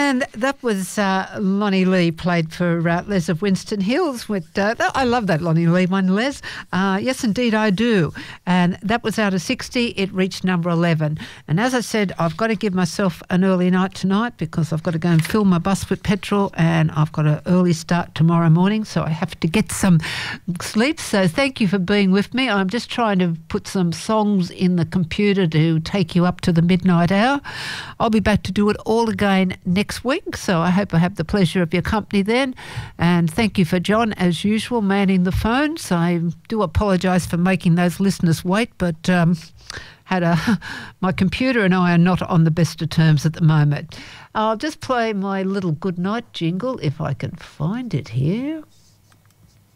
And that was Lonnie Lee, played for Les of Winston Hills. I love that Lonnie Lee one, Les. Yes, indeed, I do. And that was out of 60. It reached number 11. And as I said, I've got to give myself an early night tonight because I've got to go and fill my bus with petrol and I've got an early start tomorrow morning, so I have to get some sleep. So thank you for being with me. I'm just trying to put some songs in the computer to take you up to the midnight hour. I'll be back to do it all again next week, so I hope I have the pleasure of your company then. And thank you for John, as usual, manning the phones. I do apologise for making those listeners wait, but my computer and I are not on the best of terms at the moment. I'll just play my little goodnight jingle if I can find it here.